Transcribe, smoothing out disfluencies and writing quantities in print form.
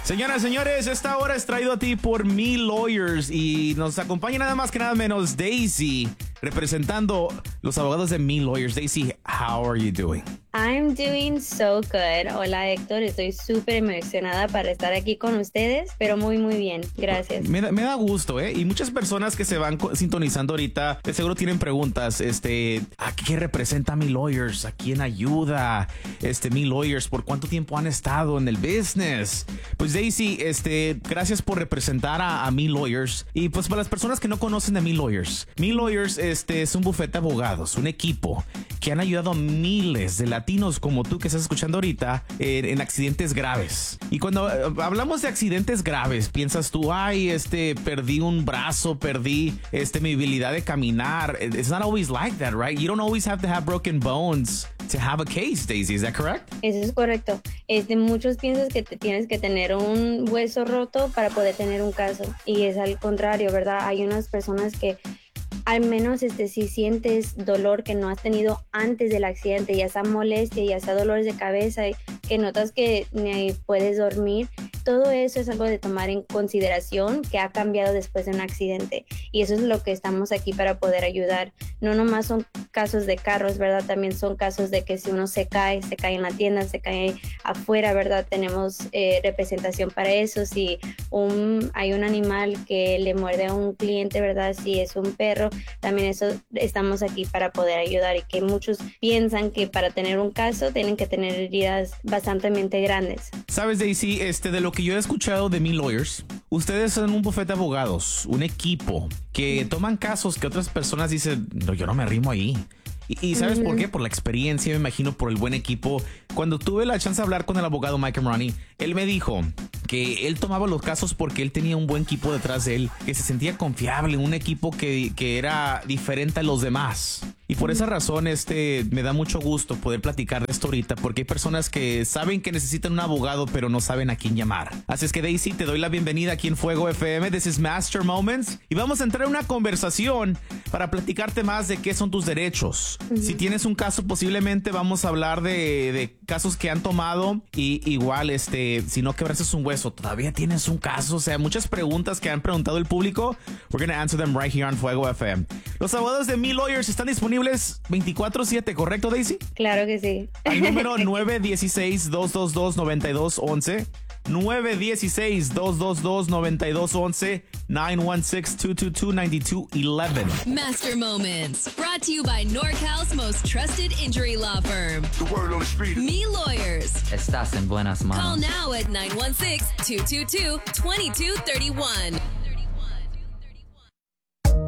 Señoras, señores, esta hora es traído a ti por Me Lawyers y nos acompaña nada más que nada menos Daisy, representando los abogados de Me Lawyers. Daisy, how are you doing? I'm doing so good. Hola Héctor, estoy súper emocionada para estar aquí con ustedes, pero muy bien, gracias. Me da gusto, ¿eh? Y muchas personas que se van sintonizando ahorita, de seguro tienen preguntas, ¿a qué representa Me Lawyers? ¿A quién ayuda? Me Lawyers, ¿por cuánto tiempo han estado en el business? Pues Daisy, gracias por representar a Me Lawyers. Y pues para las personas que no conocen de Me Lawyers es un bufete de abogados, un equipo que han ayudado a miles de latinos como tú que estás escuchando ahorita en accidentes graves. Y cuando hablamos de accidentes graves, piensas tú, perdí un brazo, perdí mi habilidad de caminar. It's not always like that, right? You don't always have to have broken bones to have a case, Daisy. Is that correct? Eso es correcto. Muchos piensan que tienes que tener un hueso roto para poder tener un caso. Y es al contrario, ¿verdad? Hay unas personas que al menos si sientes dolor que no has tenido antes del accidente, ya sea molestia, ya sea dolores de cabeza, que notas que ni puedes dormir, todo eso es algo de tomar en consideración que ha cambiado después de un accidente. Y eso es lo que estamos aquí para poder ayudar. No nomás son casos de carros, ¿verdad? También son casos de que si uno se cae en la tienda, se cae afuera, ¿verdad? Tenemos representación para eso. Si hay un animal que le muerde a un cliente, ¿verdad? Si es un perro, también eso estamos aquí para poder ayudar. Y que muchos piensan que para tener un caso tienen que tener heridas bastante grandes. Sabes, Daisy, de lo que yo he escuchado de Me Lawyers, ustedes son un bufete de abogados, un equipo que toman casos que otras personas dicen, no, yo no me arrimo ahí. ¿Y sabes por qué? Por la experiencia, me imagino, por el buen equipo. Cuando tuve la chance de hablar con el abogado Mike Amrani, él me dijo que él tomaba los casos porque él tenía un buen equipo detrás de él, que se sentía confiable, un equipo que era diferente a los demás. Y por esa razón, me da mucho gusto poder platicar de esto ahorita, porque hay personas que saben que necesitan un abogado, pero no saben a quién llamar. Así es que, Daisy, te doy la bienvenida aquí en Fuego FM. This is Master Moments. Y vamos a entrar en una conversación para platicarte más de qué son tus derechos. Si tienes un caso, posiblemente vamos a hablar de casos que han tomado. Y igual, si no quebraste un hueso, todavía tienes un caso. O sea, muchas preguntas que han preguntado el público. We're going to answer them right here on Fuego FM. Los abogados de Me Lawyers están disponibles 24/7, ¿correcto, Daisy? Claro que sí. Al número 916-222-9211. 916-222-9211. 916-222-9211. Master Moments, brought to you by NorCal's most trusted injury law firm. The word on the street. Me Lawyers. Estás en buenas manos. Call now at 916-222-2231.